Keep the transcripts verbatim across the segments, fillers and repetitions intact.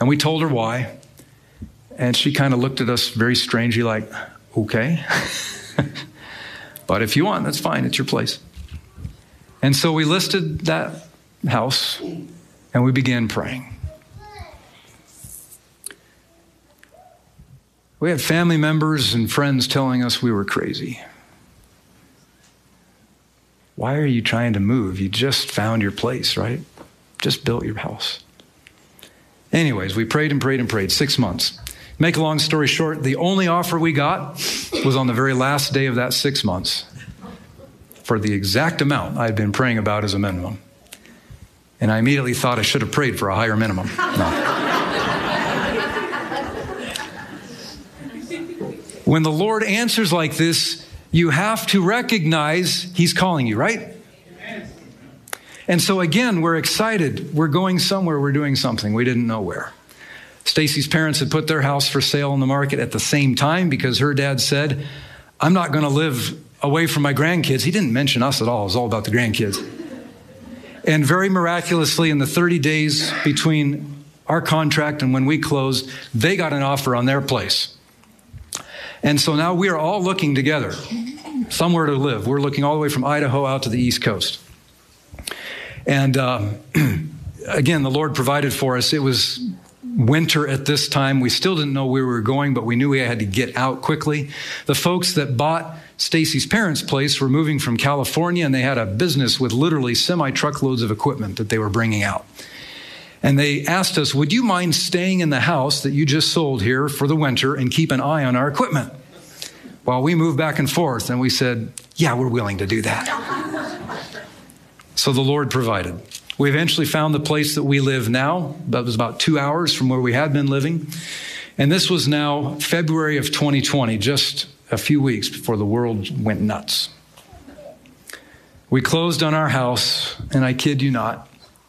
And we told her why. And she kind of looked at us very strangely like, okay. But if you want, that's fine. It's your place. And so we listed that house and we began praying. We had family members and friends telling us we were crazy. Why are you trying to move? You just found your place, right? Just built your house. Anyways, we prayed and prayed and prayed. Six months. Make a long story short, the only offer we got was on the very last day of that six months for the exact amount I had been praying about as a minimum. And I immediately thought I should have prayed for a higher minimum. No. When the Lord answers like this, you have to recognize He's calling you, right? And so again, we're excited. We're going somewhere. We're doing something. We didn't know where. Stacy's parents had put their house for sale on the market at the same time because her dad said, I'm not going to live away from my grandkids. He didn't mention us at all. It was all about the grandkids. And very miraculously, in the thirty days between our contract and when we closed, they got an offer on their place. And so now we are all looking together, somewhere to live. We're looking all the way from Idaho out to the East Coast. And um, again, the Lord provided for us. It was winter at this time. We still didn't know where we were going, but we knew we had to get out quickly. The folks that bought Stacy's parents' place were moving from California, and they had a business with literally semi-truckloads of equipment that they were bringing out. And they asked us, would you mind staying in the house that you just sold here for the winter and keep an eye on our equipment? While we moved back and forth, and we said, yeah, we're willing to do that. So the Lord provided. We eventually found the place that we live now. That was about two hours from where we had been living. And this was now February of twenty twenty, just a few weeks before the world went nuts. We closed on our house, and I kid you not,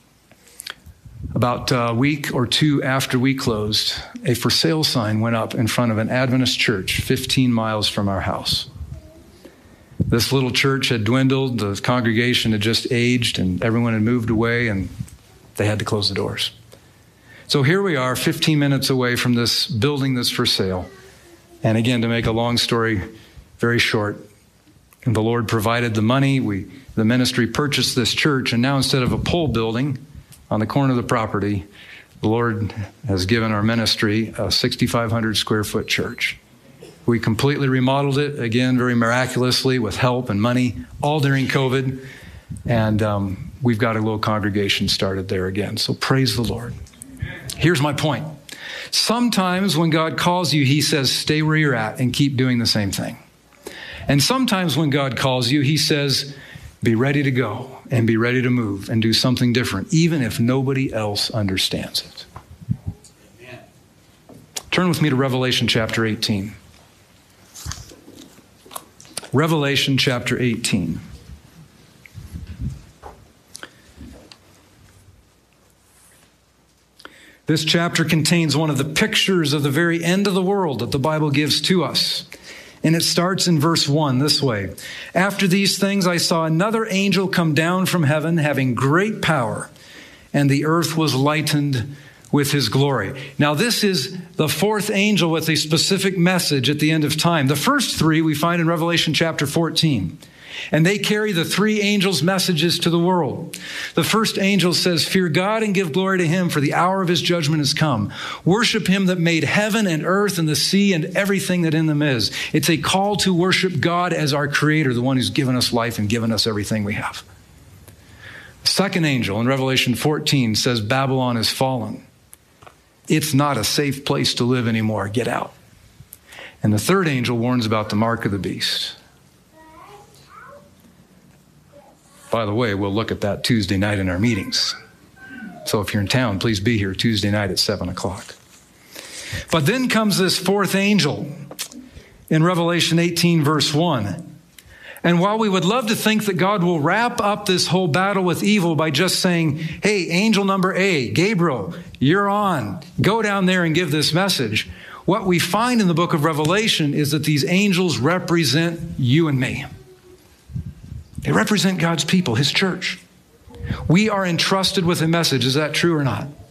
about a week or two after we closed, a for sale sign went up in front of an Adventist church fifteen miles from our house. This little church had dwindled, the congregation had just aged, and everyone had moved away, and they had to close the doors. So here we are, fifteen minutes away from this building that's for sale. And again, to make a long story very short, and the Lord provided the money. We, the ministry purchased this church, and now instead of a pole building on the corner of the property, the Lord has given our ministry a sixty-five hundred square foot church. We completely remodeled it, again, very miraculously with help and money, all during COVID. And um, we've got a little congregation started there again. So praise the Lord. Here's my point. Sometimes when God calls you, He says, stay where you're at and keep doing the same thing. And sometimes when God calls you, He says, be ready to go and be ready to move and do something different, even if nobody else understands it. Amen. Turn with me to Revelation chapter eighteen. Revelation chapter eighteen. This chapter contains one of the pictures of the very end of the world that the Bible gives to us. And it starts in verse one this way. After these things, I saw another angel come down from heaven, having great power, and the earth was lightened with his glory. Now, this is the fourth angel with a specific message at the end of time. The first three we find in Revelation chapter fourteen. And they carry the three angels' messages to the world. The first angel says, fear God and give glory to Him, for the hour of His judgment has come. Worship Him that made heaven and earth and the sea and everything that in them is. It's a call to worship God as our Creator, the one who's given us life and given us everything we have. The second angel in Revelation fourteen says, Babylon is fallen. It's not a safe place to live anymore. Get out. And the third angel warns about the mark of the beast. By the way, we'll look at that Tuesday night in our meetings. So if you're in town, please be here Tuesday night at seven o'clock. But then comes this fourth angel in Revelation eighteen, verse one. And while we would love to think that God will wrap up this whole battle with evil by just saying, hey, angel number A, Gabriel, you're on. Go down there and give this message. What we find in the book of Revelation is that these angels represent you and me. They represent God's people, His church. We are entrusted with a message. Is that true or not?